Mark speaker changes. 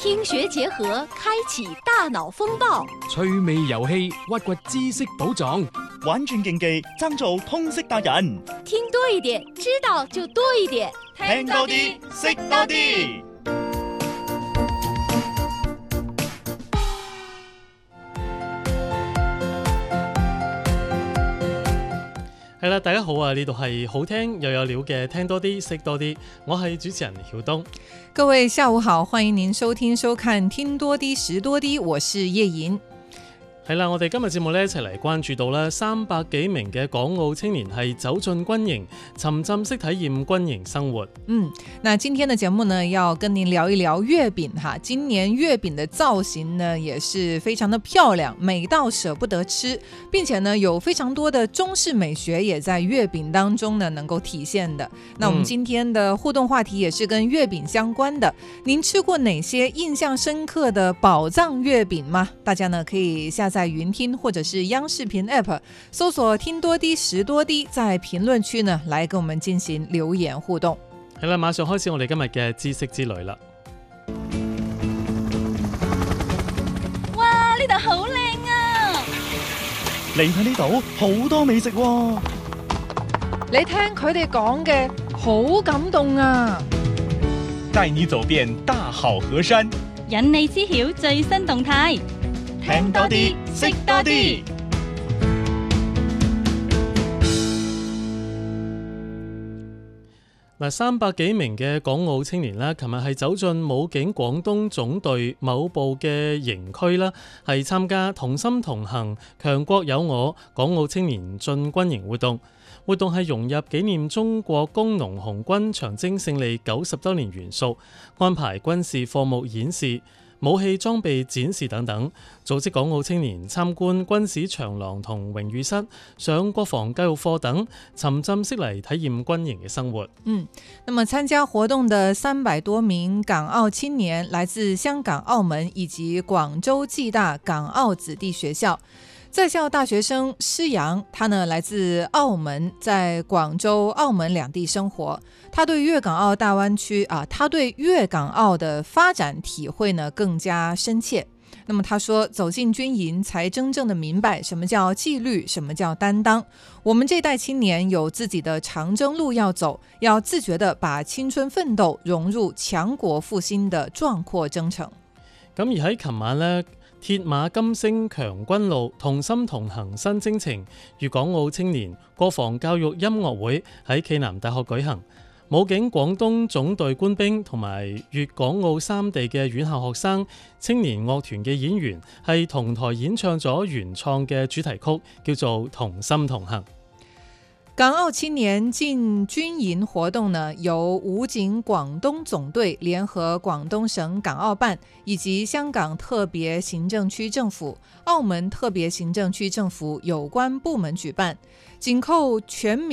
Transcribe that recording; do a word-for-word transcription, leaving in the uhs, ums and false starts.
Speaker 1: 聽學結合，開啟大腦風暴，
Speaker 2: 趣味遊戲，挖掘知識寶藏，
Speaker 3: 玩轉競技，爭做通識達人。
Speaker 1: 聽多一點，知道就多一點，
Speaker 3: 聽多啲，識多啲。
Speaker 4: 係啦，大家好啊！呢度係好聽又有料嘅，聽多啲，識多啲。我係主持人曉東。
Speaker 5: 各位下午好，歡迎您收聽收看聽多啲識多啲，我是葉穎。
Speaker 4: 係啦，我哋今日節目咧一齊嚟關注到咧三百幾名嘅港澳青年係走進軍營，沉浸式體驗軍營生活。
Speaker 5: 嗯，那今天的節目呢，要跟您聊一聊月餅哈。今年月餅的造型呢，也是非常的漂亮，美到捨不得吃，並且呢，有非常多的中式美學也在月餅當中呢能夠體現的。那我們今天的互動話題也是跟月餅相關的。嗯、您吃過哪些印象深刻的寶藏月餅嗎？大家呢可以下載在雲聽或者是央視頻 App 搜索聽多啲識多啲，在評論區呢來跟我們進行留言互動。
Speaker 4: 係啦，馬上開始我哋今日嘅知識之旅啦！
Speaker 6: 哇，呢度好靚啊！
Speaker 3: 嚟睇呢度好多美食喎！
Speaker 5: 你聽佢哋講嘅好感動啊！
Speaker 7: 帶你走遍大好河山，
Speaker 6: 引你知曉最新動態。
Speaker 3: 聽多啲，識多啲。
Speaker 4: 嗱，三百幾名嘅港澳青年啦，琴日係走進武警廣東總隊某部嘅營區啦，係參加同心同行、強國有我港澳青年進軍營活動。活動係融入紀念中國工農紅軍長征勝利九十週年元素，安排軍事課目演示、武器裝備展示等等，組織港澳青年參觀軍史長廊同榮譽室，上國防教育課等，沉浸式嚟體驗軍營嘅生活。
Speaker 5: 嗯，那麼參加活動的三百多名港澳青年來自香港、澳門以及廣州暨大港澳子弟學校。在校大學生施陽，他呢來自澳門，在廣州、澳門兩地生活。他對粵港澳大灣區啊，他對粵港澳的發展體會呢更加深切。那麼他說，走進軍營才真正的明白什麼叫紀律，什麼叫擔當。我們這代青年有自己的長征路要走，要自覺地把青春奮鬥融入強國復興的壯闊征程。
Speaker 4: 咁而喺琴晚呢，鐵馬金星強軍路同心同行新征程粵港澳青年國防教育音樂會喺暨南大學舉行，武警廣東總隊官兵同埋粵港澳三地嘅院校學生、青年樂團嘅演員係同台演唱咗原創嘅主題曲，叫做《同心同行》。
Speaker 5: 港澳青年進軍營活動呢，由武警廣東總隊聯合廣東省港澳辦以及香港特別行政區政府、澳門特別行政區政府有關部門舉辦，緊扣全民